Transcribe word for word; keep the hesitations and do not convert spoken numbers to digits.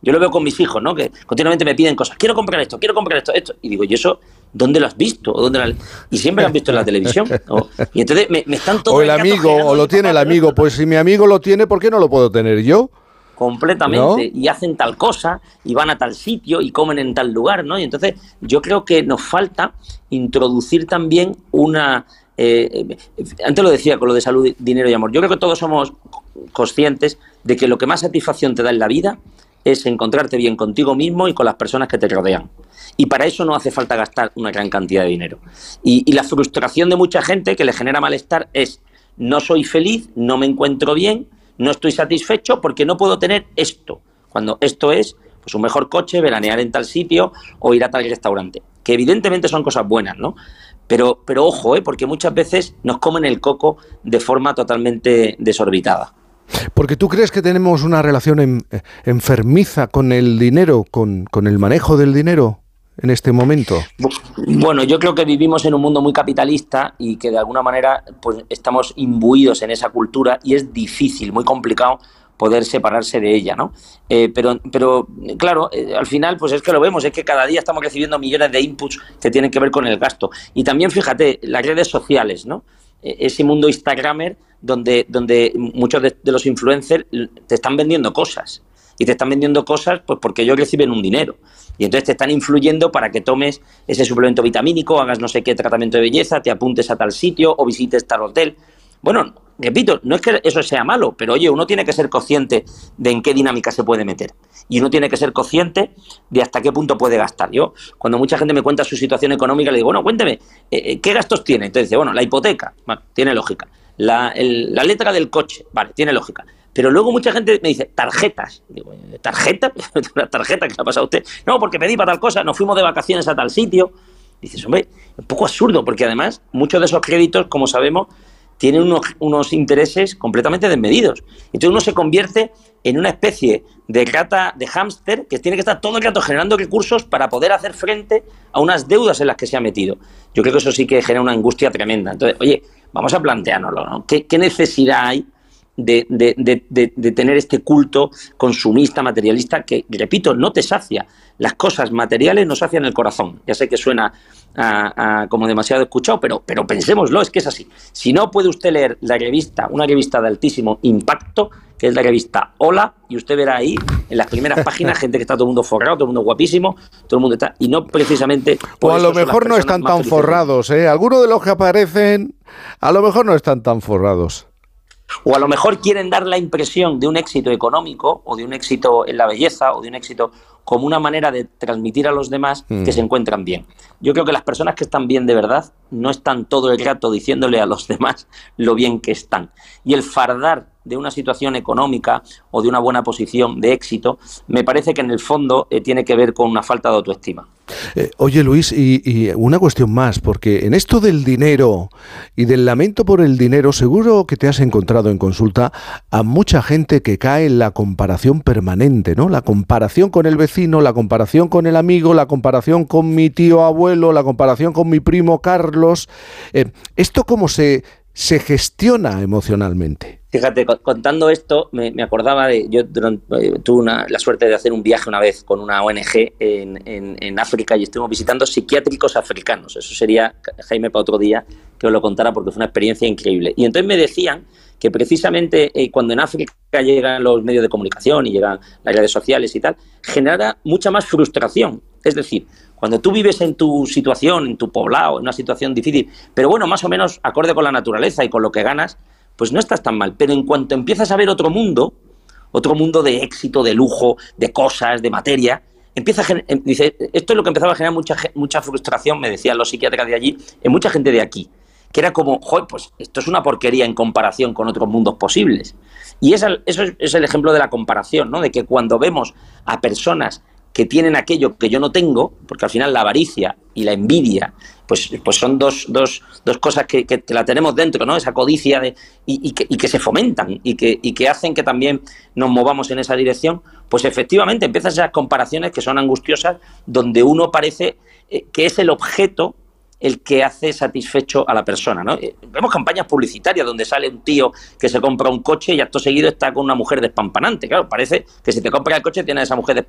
Yo lo veo con mis hijos, ¿no? Que continuamente me piden cosas. Quiero comprar esto, quiero comprar esto, esto. Y digo, ¿y eso dónde lo has visto? ¿O dónde la... Y siempre lo han visto en la televisión, ¿no? Y entonces me, me están todos... O el amigo, o lo tiene el amigo. Pues si mi amigo lo tiene, ¿por qué no lo puedo tener yo? Completamente, ¿No? Y hacen tal cosa, y van a tal sitio, y comen en tal lugar, ¿no? Y entonces yo creo que nos falta introducir también una... Eh, antes lo decía con lo de salud, dinero y amor. Yo creo que todos somos conscientes de que lo que más satisfacción te da en la vida es encontrarte bien contigo mismo y con las personas que te rodean. Y para eso no hace falta gastar una gran cantidad de dinero. Y, y la frustración de mucha gente que le genera malestar es: no soy feliz, no me encuentro bien, no estoy satisfecho porque no puedo tener esto. Cuando esto es pues un mejor coche, veranear en tal sitio o ir a tal restaurante. Que evidentemente son cosas buenas, ¿no? Pero, pero ojo, ¿eh? Porque muchas veces nos comen el coco de forma totalmente desorbitada. Porque tú crees que tenemos una relación en, enfermiza con el dinero, con, con el manejo del dinero en este momento. Bueno, yo creo que vivimos en un mundo muy capitalista y que de alguna manera pues estamos imbuidos en esa cultura y es difícil, muy complicado poder separarse de ella, ¿no? Eh, pero, pero claro, eh, al final pues es que lo vemos, es que cada día estamos recibiendo millones de inputs que tienen que ver con el gasto. Y también, fíjate, las redes sociales, ¿no? Eh, ese mundo instagramer donde, donde muchos de, de los influencers te están vendiendo cosas. Y te están vendiendo cosas pues porque ellos reciben un dinero. Y entonces te están influyendo para que tomes ese suplemento vitamínico, hagas no sé qué tratamiento de belleza, te apuntes a tal sitio o visites tal hotel. Bueno, repito, no es que eso sea malo, pero oye, uno tiene que ser consciente de en qué dinámica se puede meter. Y uno tiene que ser consciente de hasta qué punto puede gastar. Yo, cuando mucha gente me cuenta su situación económica, le digo, bueno, cuénteme, eh, ¿qué gastos tiene? Entonces dice, bueno, la hipoteca, bueno, tiene lógica. La, el, la letra del coche, vale, tiene lógica. Pero luego mucha gente me dice, tarjetas. Digo, ¿tarjeta? ¿Una tarjeta que le ha pasado a usted? No, porque pedí para tal cosa, nos fuimos de vacaciones a tal sitio. Dices, hombre, un poco absurdo, porque además muchos de esos créditos, como sabemos, tienen unos, unos intereses completamente desmedidos. Entonces uno se convierte en una especie de rata, de hámster, que tiene que estar todo el rato generando recursos para poder hacer frente a unas deudas en las que se ha metido. Yo creo que eso sí que genera una angustia tremenda. Entonces, oye, vamos a planteárnoslo, ¿no? ¿Qué, qué necesidad hay de, de, de, de, de tener este culto consumista, materialista, que, repito, no te sacia? Las cosas materiales no sacian el corazón. Ya sé que suena a, a, como demasiado escuchado, pero, pero pensémoslo, es que es así. Si no, puede usted leer la revista, una revista de altísimo impacto, que es la revista Hola, y usted verá ahí, en las primeras páginas, gente que está todo el mundo forrado, todo el mundo guapísimo, todo el mundo está... Y no precisamente... O a lo mejor no están tan forrados, ¿eh? Algunos de los que aparecen, a lo mejor no están tan forrados. O a lo mejor quieren dar la impresión de un éxito económico o de un éxito en la belleza o de un éxito como una manera de transmitir a los demás mm. que se encuentran bien. Yo creo que las personas que están bien de verdad no están todo el rato diciéndole a los demás lo bien que están. Y el fardar de una situación económica o de una buena posición de éxito, me parece que en el fondo eh, tiene que ver con una falta de autoestima. Eh, oye, Luis, y, y una cuestión más, porque en esto del dinero y del lamento por el dinero, seguro que te has encontrado en consulta a mucha gente que cae en la comparación permanente, ¿no? La comparación con el vecino, la comparación con el amigo, la comparación con mi tío abuelo, la comparación con mi primo Carlos. Eh, ¿Esto cómo se, se gestiona emocionalmente? Fíjate, contando esto, me, me acordaba de... Yo durante, eh, tuve una, la suerte de hacer un viaje una vez con una O N Ge en, en, en África y estuvimos visitando psiquiátricos africanos. Eso sería, Jaime, para otro día que os lo contara porque fue una experiencia increíble. Y entonces me decían que precisamente eh, cuando en África llegan los medios de comunicación y llegan las redes sociales y tal, genera mucha más frustración. Es decir, cuando tú vives en tu situación, en tu poblado, en una situación difícil, pero bueno, más o menos acorde con la naturaleza y con lo que ganas, pues no estás tan mal. Pero en cuanto empiezas a ver otro mundo, otro mundo de éxito, de lujo, de cosas, de materia, empieza a gener- dice, esto es lo que empezaba a generar mucha, mucha frustración, me decían los psiquiatras de allí, en mucha gente de aquí, que era como, joder, pues esto es una porquería en comparación con otros mundos posibles. Y esa, eso es, es el ejemplo de la comparación, ¿no? De que cuando vemos a personas que tienen aquello que yo no tengo, porque al final la avaricia y la envidia, pues, pues son dos, dos, dos cosas que, que, que la tenemos dentro, ¿no? Esa codicia de, y, y, que, y que se fomentan y que, y que hacen que también nos movamos en esa dirección, pues efectivamente empiezan esas comparaciones que son angustiosas, donde uno parece eh, que es el objeto el que hace satisfecho a la persona, ¿no? Eh, vemos campañas publicitarias donde sale un tío que se compra un coche y acto seguido está con una mujer despampanante. Claro, parece que si te compras el coche tienes a esa mujer